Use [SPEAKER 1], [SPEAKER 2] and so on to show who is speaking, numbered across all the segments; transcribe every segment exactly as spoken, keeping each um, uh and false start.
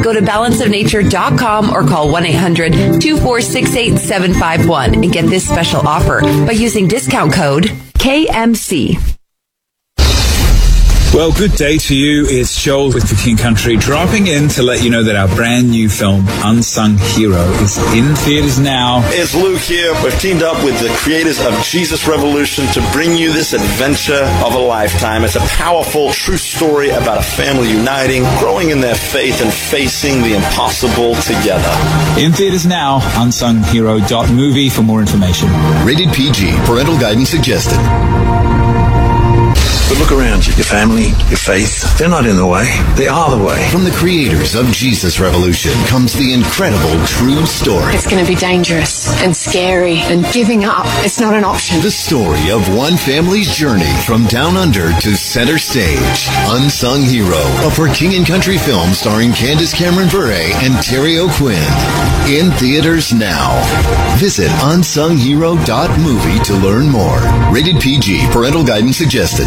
[SPEAKER 1] Go to balance of nature dot com or call one eight hundred two four six eight seven five one and get this special offer by using discount code K M C.
[SPEAKER 2] Well, good day to you. It's Joel with the King Country dropping in to let you know that our brand new film, Unsung Hero, is in theaters now.
[SPEAKER 3] It's Luke here. We've teamed up with the creators of Jesus Revolution to bring you this adventure of a lifetime. It's a powerful, true story about a family uniting, growing in their faith, and facing the impossible together.
[SPEAKER 2] In theaters now, unsung hero dot movie for more information.
[SPEAKER 4] Rated P G. Parental guidance suggested.
[SPEAKER 5] But look around you. Your family, your faith, they're not in the way. They are the way.
[SPEAKER 4] From the creators of Jesus Revolution comes the incredible true story.
[SPEAKER 6] It's going to be dangerous and scary, and giving up, it's not an option.
[SPEAKER 4] The story of one family's journey from down under to center stage. Unsung Hero, a For King and Country film starring Candace Cameron Bure and Terry O'Quinn. In theaters now. Visit unsung hero dot movie to learn more. Rated P G. Parental guidance suggested.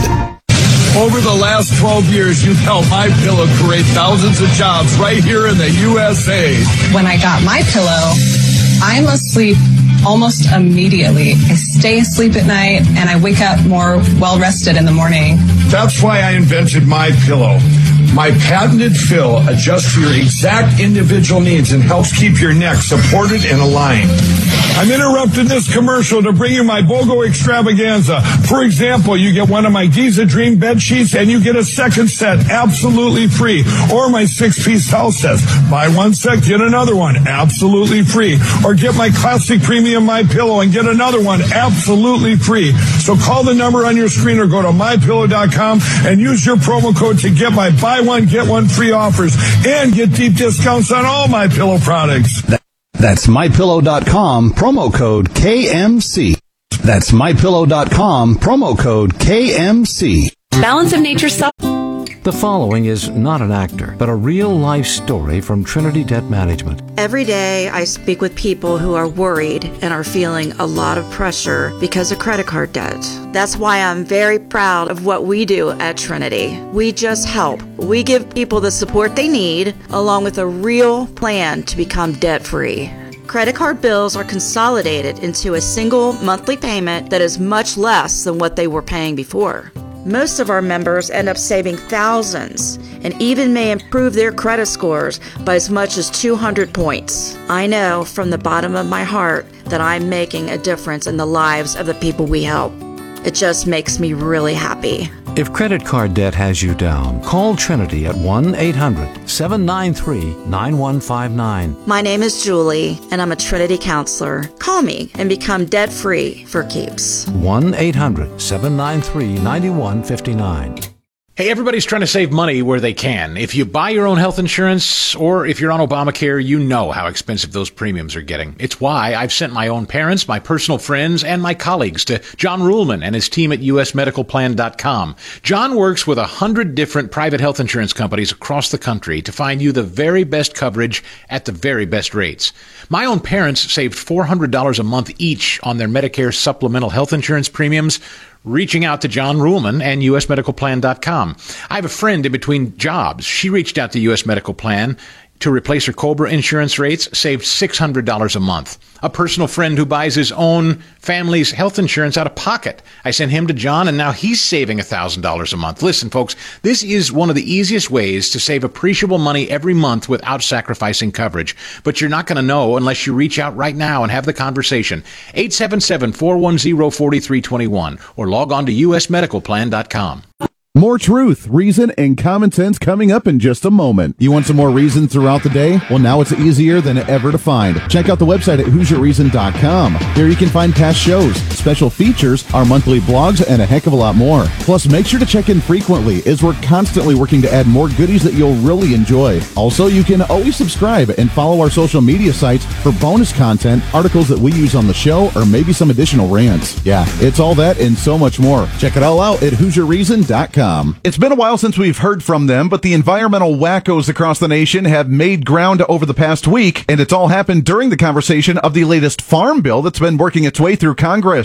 [SPEAKER 7] Over the last twelve years, you've helped MyPillow create thousands of jobs right here in the U S A.
[SPEAKER 8] When I got MyPillow, I'm asleep almost immediately. I stay asleep at night, and I wake up more well-rested in the morning.
[SPEAKER 7] That's why I invented MyPillow. My patented fill adjusts for your exact individual needs and helps keep your neck supported and aligned. I'm interrupting this commercial to bring you my BOGO extravaganza. For example, you get one of my Giza Dream bed sheets and you get a second set absolutely free. Or my six-piece towel sets. Buy one set, get another one absolutely free. Or get my classic premium MyPillow and get another one absolutely free. So call the number on your screen or go to my pillow dot com and use your promo code to get my buy one, get one free offers and get deep discounts on all MyPillow products.
[SPEAKER 9] That's my pillow dot com, promo code K M C. That's my pillow dot com, promo code K M C.
[SPEAKER 1] Balance of Nature Sup.
[SPEAKER 10] The following is not an actor, but a real-life story from Trinity Debt Management.
[SPEAKER 11] Every day I speak with people who are worried and are feeling a lot of pressure because of credit card debt. That's why I'm very proud of what we do at Trinity. We just help. We give people the support they need, along with a real plan to become debt-free. Credit card bills are consolidated into a single monthly payment that is much less than what they were paying before. Most of our members end up saving thousands and even may improve their credit scores by as much as two hundred points. I know from the bottom of my heart that I'm making a difference in the lives of the people we help. It just makes me really happy.
[SPEAKER 10] If credit card debt has you down, call Trinity at one eight hundred seven nine three nine one five nine.
[SPEAKER 11] My name is Julie, and I'm a Trinity counselor. Call me and become debt-free for keeps.
[SPEAKER 10] one eight hundred seven nine three nine one five nine.
[SPEAKER 12] Hey, everybody's trying to save money where they can. If you buy your own health insurance or if you're on Obamacare, you know how expensive those premiums are getting. It's why I've sent my own parents, my personal friends, and my colleagues to John Ruhlman and his team at U S medical plan dot com. John works with a hundred different private health insurance companies across the country to find you the very best coverage at the very best rates. My own parents saved four hundred dollars a month each on their Medicare supplemental health insurance premiums, reaching out to John Ruhlman and U S medical plan dot com. I have a friend in between jobs. She reached out to U S Medical Plan to replace her COBRA insurance rates, saved six hundred dollars a month. A personal friend who buys his own family's health insurance out of pocket. I sent him to John, and now he's saving one thousand dollars a month. Listen, folks, this is one of the easiest ways to save appreciable money every month without sacrificing coverage. But you're not going to know unless you reach out right now and have the conversation. eight seven seven, four one zero, four three two one or log on to U S medical plan dot com.
[SPEAKER 13] More truth, reason, and common sense coming up in just a moment. You want some more reason throughout the day? Well, now it's easier than ever to find. Check out the website at who's your reason dot com. There you can find past shows, special features, our monthly blogs, and a heck of a lot more. Plus, make sure to check in frequently, as we're constantly working to add more goodies that you'll really enjoy. Also, you can always subscribe and follow our social media sites for bonus content, articles that we use on the show, or maybe some additional rants. Yeah, it's all that and so much more. Check it all out at who's your reason dot com. It's been a while since we've heard from them, but the environmental wackos across the nation have made ground over the past week, and it's all happened during the conversation of the latest farm bill that's been working its way through Congress.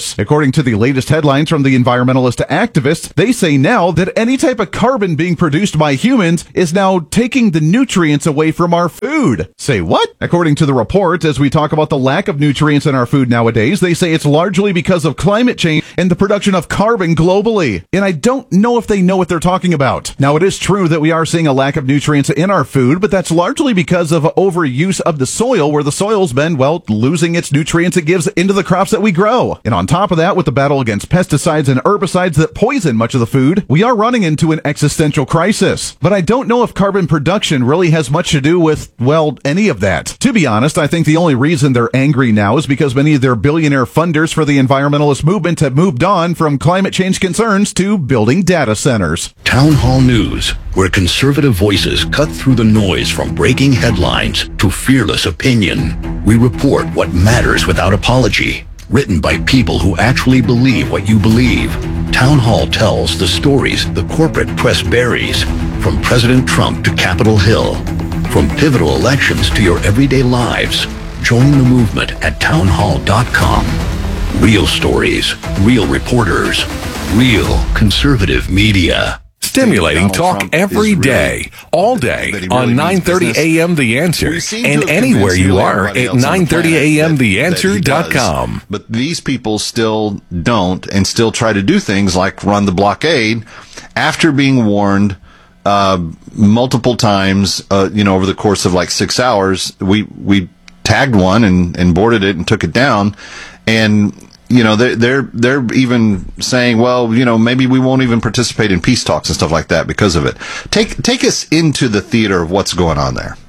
[SPEAKER 13] worse. According to the latest headlines from the environmentalist activists, they say now that any type of carbon being produced by humans is now taking the nutrients away from our food. Say what? According to the report, as we talk about the lack of nutrients in our food nowadays, they say it's largely because of climate change and the production of carbon globally. And I don't know if they know what they're talking about. Now, it is true that we are seeing a lack of nutrients in our food, but that's largely because of overuse of the soil, where the soil's been, well, losing its nutrients it gives into the crops that we grow. And on top of that, with the battle against pesticides and herbicides that poison much of the food, we are running into an existential crisis. But I don't know if carbon production really has much to do with, well, any of that. To be honest, I think the only reason they're angry now is because many of their billionaire funders for the environmentalist movement have moved on from climate change concerns to building data centers.
[SPEAKER 14] Town Hall News, where conservative voices cut through the noise from breaking headlines to fearless opinion. We report what matters without apology. Written by people who actually believe what you believe. Town Hall tells the stories the corporate press buries, from President Trump to Capitol Hill, from pivotal elections to your everyday lives. Join the movement at town hall dot com. Real stories, real reporters, real conservative media.
[SPEAKER 15] Stimulating talk every day, all day on nine thirty A M The Answer and anywhere you are at nine thirty A M the answer dot com.
[SPEAKER 16] But these people still don't, and still try to do things like run the blockade after being warned uh, multiple times, uh, you know, over the course of like six hours. We we tagged one and, and boarded it and took it down, and you know, they're, they're, they're even saying, well, you know, maybe we won't even participate in peace talks and stuff like that because of it. Take, take us into the theater of what's going on there.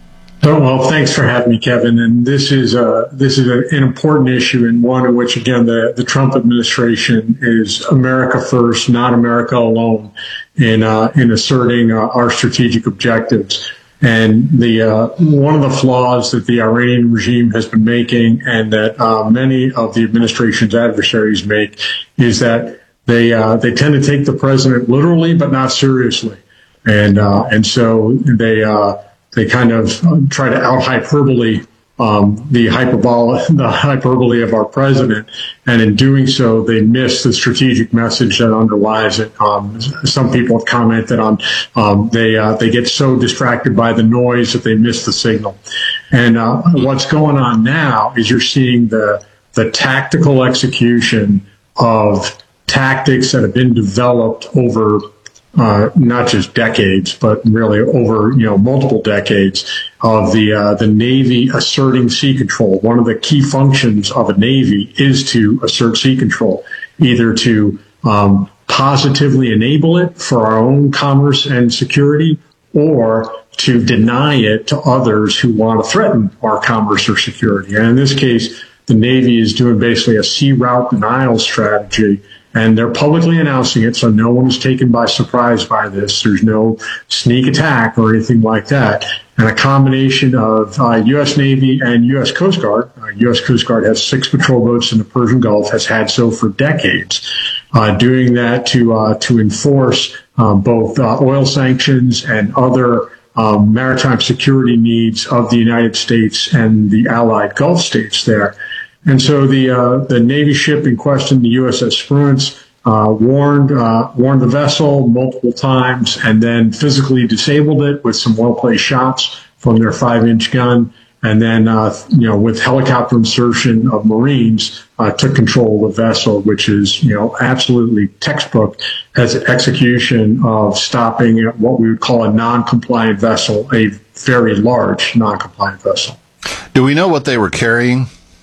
[SPEAKER 17] Oh, well, thanks for having me, Kevin. And this is a, this is a, an important issue, and one in which, again, the, the Trump administration is America first, not America alone, in, uh, in asserting uh, our strategic objectives. And the uh, one of the flaws that the Iranian regime has been making, and that uh, many of the administration's adversaries make, is that they uh, they tend to take the president literally, but not seriously, and uh, and so they uh, they kind of try to out hyperbole um, the hyperbole the hyperbole of our president, and in doing so, they miss the strategic message that underlies it. Um, some people have commented on um, they uh, they get so distracted by the noise that they miss the signal. And uh, what's going on now is you're seeing the the tactical execution of tactics that have been developed over uh, not just decades, but really over you know multiple decades of the uh, the Navy asserting sea control. One of the key functions of a Navy is to assert sea control, either to um, positively enable it for our own commerce and security, or to deny it to others who want to threaten our commerce or security. And in this case, the Navy is doing basically a sea route denial strategy, and they're publicly announcing it, so no one is taken by surprise by this. There's no sneak attack or anything like that. And a combination of uh, U S Navy and U S Coast Guard. Uh, U S Coast Guard has six patrol boats in the Persian Gulf, has had so for decades, uh, doing that to uh, to enforce uh, both uh, oil sanctions and other um, maritime security needs of the United States and the allied Gulf states there. And so the uh, the Navy ship in question, the U S S Spruance, uh, warned uh, warned the vessel multiple times, and then physically disabled it with some well-placed shots from their five-inch gun, and then uh, you know with helicopter insertion of Marines uh, took control of the vessel, which is you know absolutely textbook as execution of stopping what we would call a non-compliant vessel, a very large non-compliant vessel.
[SPEAKER 16] Do we know what they were carrying?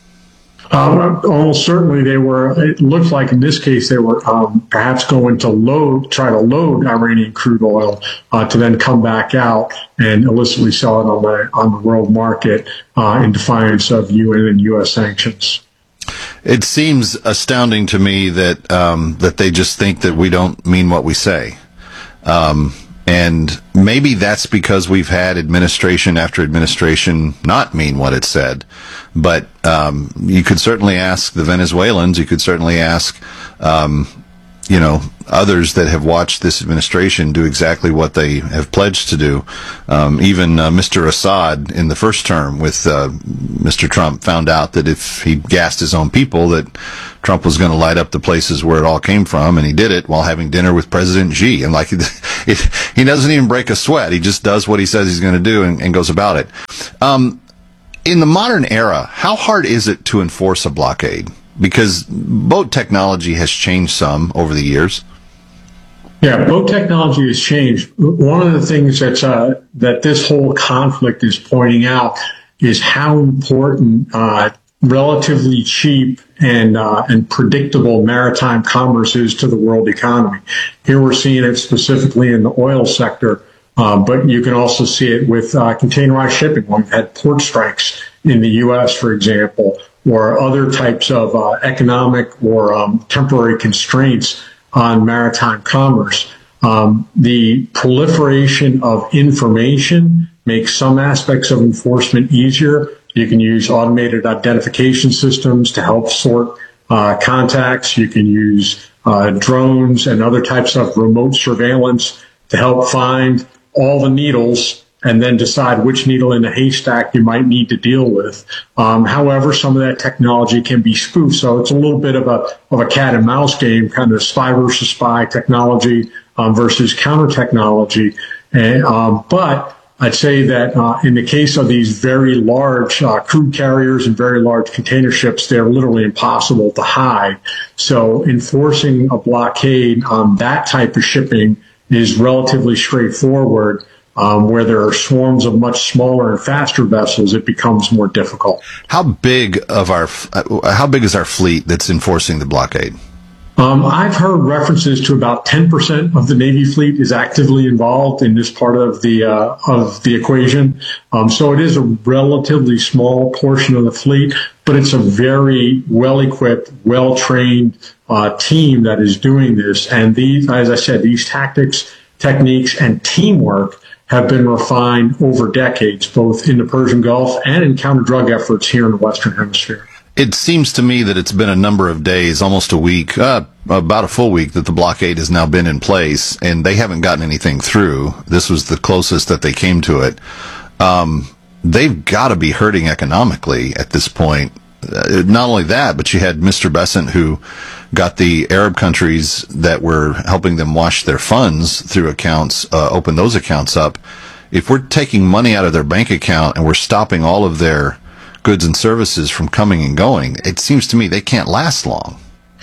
[SPEAKER 17] Um, almost certainly they were, it looks like in this case they were um, perhaps going to load, try to load Iranian crude oil uh, to then come back out and illicitly sell it on the, on the world market uh, in defiance of U N and U S sanctions.
[SPEAKER 16] It seems astounding to me that um, that they just think that we don't mean what we say. Um, and maybe that's because we've had administration after administration not mean what it said. But um, you could certainly ask the Venezuelans. You could certainly ask, um, you know, others that have watched this administration do exactly what they have pledged to do. Um, even uh, Mister Assad in the first term with uh, Mister Trump found out that if he gassed his own people, that Trump was going to light up the places where it all came from, and he did it while having dinner with President Xi. And like, it, he doesn't even break a sweat. He just does what he says he's going to do and, and goes about it. Um, in the modern era, how hard is it to enforce a blockade? Because boat technology has changed some over the years.
[SPEAKER 17] Yeah, boat technology has changed. One of the things that's uh, that this whole conflict is pointing out is how important uh, relatively cheap and uh, and predictable maritime commerce is to the world economy. Here we're seeing it specifically in the oil sector, uh, but you can also see it with uh, containerized shipping. We've had port strikes in the U S, for example, or other types of uh, economic or um, temporary constraints on maritime commerce. Um, the proliferation of information makes some aspects of enforcement easier. You can use automated identification systems to help sort uh, contacts. You can use uh, drones and other types of remote surveillance to help find all the needles and then decide which needle in the haystack you might need to deal with. Um, however, some of that technology can be spoofed, so it's a little bit of a of a cat and mouse game, kind of spy versus spy technology um, versus counter technology. And, um, but I'd say that uh, in the case of these very large uh, crude carriers and very large container ships, they're literally impossible to hide. So enforcing a blockade on that type of shipping is relatively straightforward. Um, where there are swarms of much smaller and faster vessels, it becomes more difficult.
[SPEAKER 16] How big of our, uh, how big is our fleet that's enforcing the blockade?
[SPEAKER 17] Um, I've heard references to about ten percent of the Navy fleet is actively involved in this part of the uh, of the equation. Um, so it is a relatively small portion of the fleet, but it's a very well-equipped, well-trained uh, team that is doing this. And these, as I said, these tactics, techniques, and teamwork have been refined over decades, both in the Persian Gulf and in counter-drug efforts here in the Western Hemisphere.
[SPEAKER 16] It seems to me that it's been a number of days, almost a week, uh, about a full week, that the blockade has now been in place, and they haven't gotten anything through. This was the closest that they came to it. Um, they've got to be hurting economically at this point. Uh, not only that, but you had Mister Bessent, who got the Arab countries that were helping them wash their funds through accounts, uh, open those accounts up. If we're taking money out of their bank account and we're stopping all of their goods and services from coming and going, it seems to me they can't last long.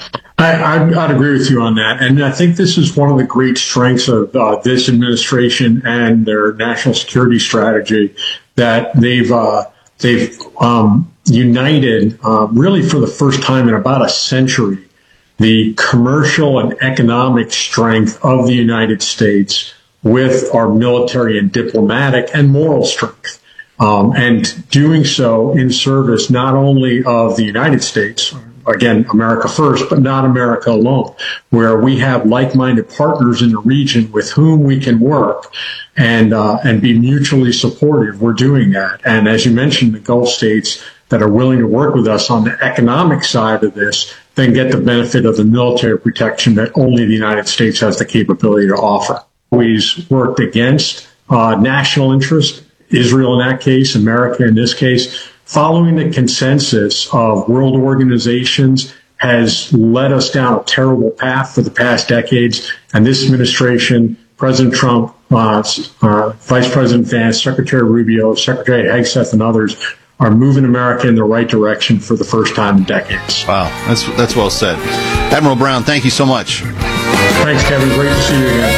[SPEAKER 17] I, I'd, I'd agree with you on that. And I think this is one of the great strengths of uh, this administration and their national security strategy, that they've uh, they've um, united, uh, really for the first time in about a century, the commercial and economic strength of the United States with our military and diplomatic and moral strength. Um, and doing so in service not only of the United States, again, America first, but not America alone, where we have like-minded partners in the region with whom we can work and uh, and be mutually supportive. We're doing that. And as you mentioned, the Gulf states that are willing to work with us on the economic side of this then get the benefit of the military protection that only the United States has the capability to offer. Always worked against uh, national interest, Israel in that case, America in this case. Following the consensus of world organizations has led us down a terrible path for the past decades. And this administration, President Trump, uh, uh, Vice President Vance, Secretary Rubio, Secretary Hegseth, and others are moving America in the right direction for the first time in decades.
[SPEAKER 16] Wow, that's that's well said. Admiral Brown, thank you so much.
[SPEAKER 17] Thanks, Kevin. Great to see you again.